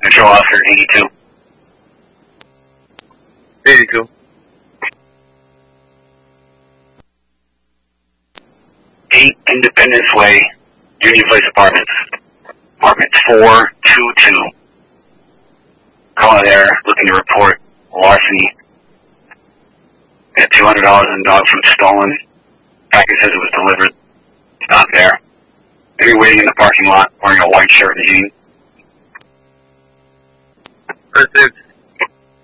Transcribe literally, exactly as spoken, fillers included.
Patrol Officer eighty-two. eighty-two. eight Independence Way, Union Place Apartments. Apartment four two two. Calling there, looking to report larceny. Got two hundred dollars in dog food stolen. Package says it was delivered. It's not there. Maybe waiting in the parking lot wearing a white shirt and jeans. That's it.